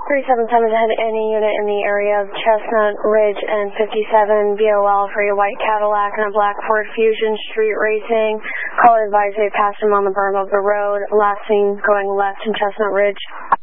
377 is ahead any unit in the area of Chestnut Ridge and 57 VOL for your white Cadillac and a black Ford Fusion street racing. Caller advised they passed him on the berm of the road, last seen going left in Chestnut Ridge.